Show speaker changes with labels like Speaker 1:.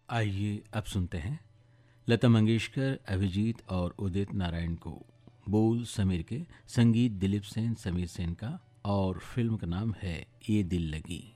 Speaker 1: आइए अब सुनते हैं लता मंगेशकर, अभिजीत और उदित नारायण को। बोल समीर के, संगीत दिलीप सेन, समीर सेन का, और फिल्म का नाम है ये दिल लगी।